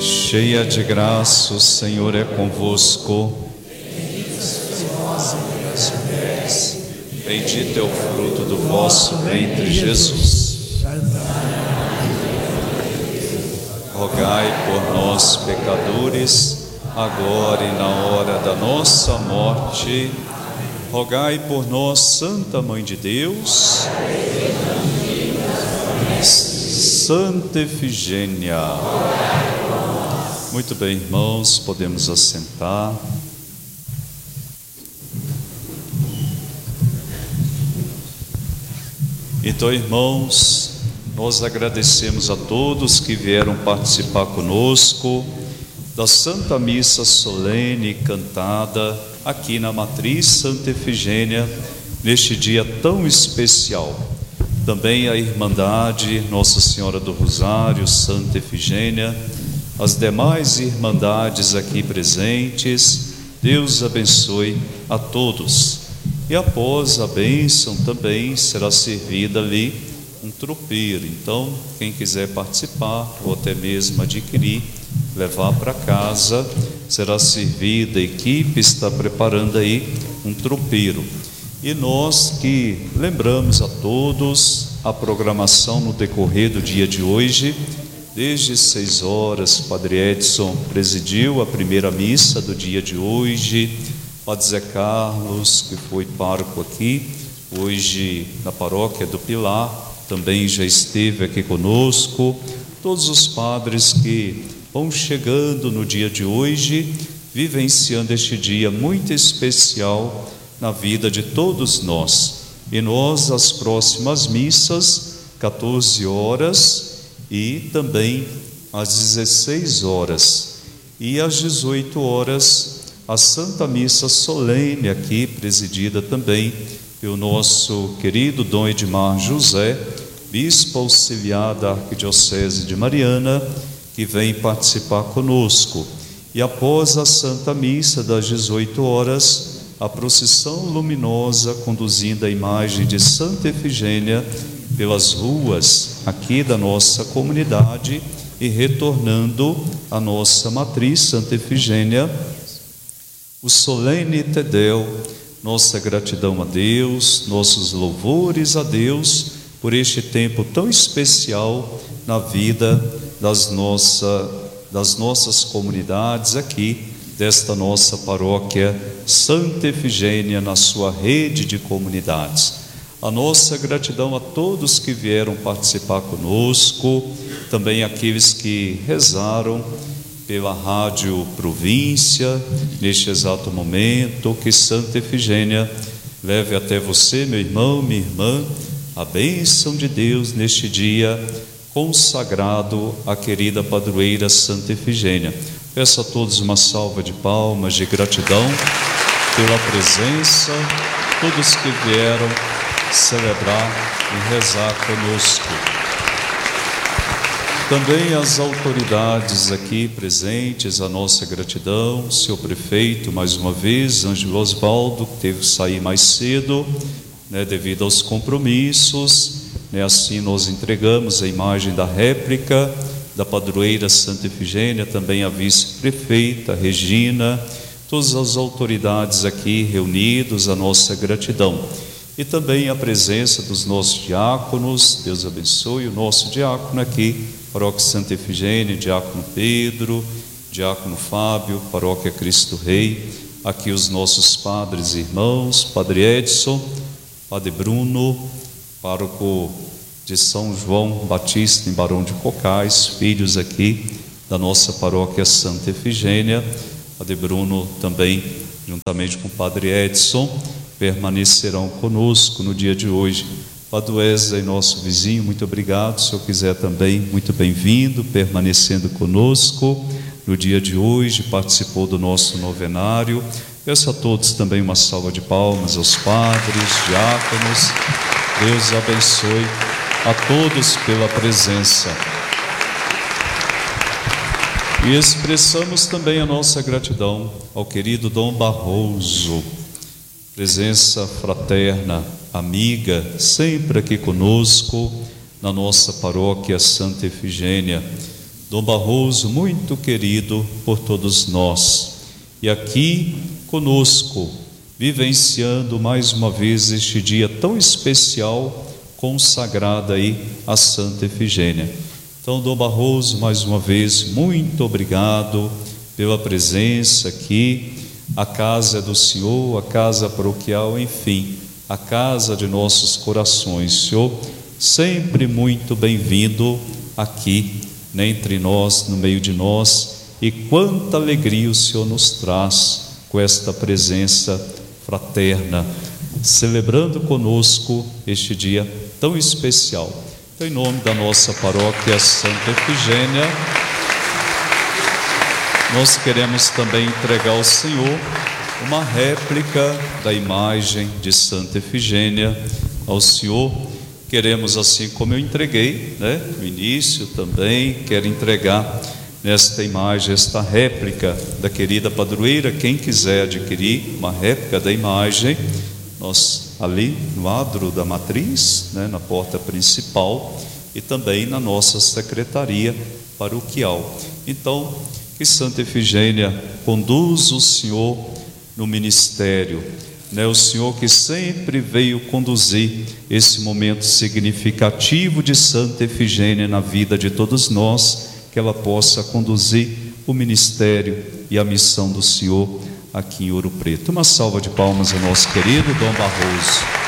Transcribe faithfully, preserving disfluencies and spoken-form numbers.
Cheia de graça, o Senhor é convosco. Bendito é o fruto do vosso ventre, Jesus. Rogai por nós, pecadores, agora e na hora da nossa morte. Rogai por nós, Santa Mãe de Deus, Santa Efigênia. Muito bem, irmãos, podemos assentar. Então, irmãos, nós agradecemos a todos que vieram participar conosco da Santa Missa solene cantada aqui na Matriz Santa Efigênia, neste dia tão especial. Também a Irmandade Nossa Senhora do Rosário, Santa Efigênia, as demais irmandades aqui presentes, Deus abençoe a todos. E após a bênção também será servida ali um tropeiro. Então, quem quiser participar ou até mesmo adquirir, levar para casa, será servida. A equipe está preparando aí um tropeiro. E nós que lembramos a todos a programação no decorrer do dia de hoje. Desde seis horas, Padre Edson presidiu a primeira missa do dia de hoje. Padre Zé Carlos, que foi pároco aqui, hoje na paróquia do Pilar, também já esteve aqui conosco. Todos os padres que vão chegando no dia de hoje, vivenciando este dia muito especial na vida de todos nós. E nós, as próximas missas, quatorze horas e também às dezesseis horas. E às dezoito horas, a Santa Missa solene aqui, presidida também pelo nosso querido Dom Edmar José, bispo auxiliar da Arquidiocese de Mariana, que vem participar conosco. E após a Santa Missa das dezoito horas, a procissão luminosa conduzindo a imagem de Santa Efigênia pelas ruas aqui da nossa comunidade e retornando à nossa matriz Santa Efigênia, o solene Tedel, nossa gratidão a Deus, nossos louvores a Deus por este tempo tão especial na vida das, nossa, das nossas comunidades aqui, desta nossa paróquia Santa Efigênia, na sua rede de comunidades. A nossa gratidão a todos que vieram participar conosco, também aqueles que rezaram pela Rádio Província, neste exato momento. Que Santa Efigênia leve até você, meu irmão, minha irmã, a bênção de Deus neste dia consagrado à querida padroeira Santa Efigênia. Peço a todos uma salva de palmas de gratidão pela presença, todos que vieram celebrar e rezar conosco. Também as autoridades aqui presentes, a nossa gratidão, senhor prefeito, mais uma vez, Ângelo Osvaldo, que teve que sair mais cedo, né, devido aos compromissos, né, assim nós entregamos a imagem da réplica da padroeira Santa Efigênia, também a vice-prefeita Regina, todas as autoridades aqui reunidos, a nossa gratidão. E também a presença dos nossos diáconos, Deus abençoe o nosso diácono aqui, Paróquia Santa Efigênia, diácono Pedro, diácono Fábio, Paróquia Cristo Rei, aqui os nossos padres e irmãos, Padre Edson, Padre Bruno, pároco de São João Batista em Barão de Cocais, filhos aqui da nossa Paróquia Santa Efigênia. Padre Bruno também, juntamente com o Padre Edson, permanecerão conosco no dia de hoje. Padre Wesley, nosso vizinho, muito obrigado. Se eu quiser também, muito bem-vindo, permanecendo conosco no dia de hoje, participou do nosso novenário. Peço a todos também uma salva de palmas, aos padres, diáconos. Deus abençoe a todos pela presença. E expressamos também a nossa gratidão ao querido Dom Barroso, presença fraterna, amiga, sempre aqui conosco na nossa paróquia Santa Efigênia. Dom Barroso, muito querido por todos nós, e aqui conosco, vivenciando mais uma vez este dia tão especial, consagrado aí a Santa Efigênia. Então, Dom Barroso, mais uma vez, muito obrigado pela presença aqui. A casa é do Senhor, a casa paroquial, enfim, a casa de nossos corações. Senhor, sempre muito bem-vindo aqui, né, entre nós, no meio de nós, e quanta alegria o Senhor nos traz com esta presença fraterna, celebrando conosco este dia tão especial. Então, em nome da nossa paróquia Santa Efigênia, nós queremos também entregar ao Senhor uma réplica da imagem de Santa Efigênia ao Senhor. Queremos, assim como eu entreguei, né, no início também, quero entregar nesta imagem, esta réplica da querida padroeira. Quem quiser adquirir uma réplica da imagem, nós ali no adro da matriz, né, na porta principal, e também na nossa secretaria paroquial. Então, que Santa Efigênia conduza o Senhor no ministério, né? O Senhor que sempre veio conduzir esse momento significativo de Santa Efigênia na vida de todos nós, que ela possa conduzir o ministério e a missão do Senhor aqui em Ouro Preto. Uma salva de palmas ao nosso querido Dom Barroso.